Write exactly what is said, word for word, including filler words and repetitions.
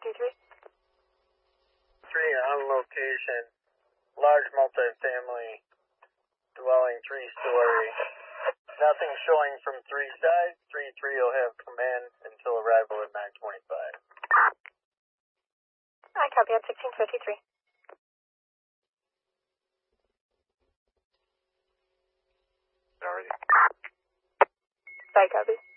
three. Three on location, large multifamily dwelling, three-story. Nothing showing from three sides. Three three will have command until arrival at nine twenty-five. I copy on sixteen fifty-three. Already. Sorry, copy.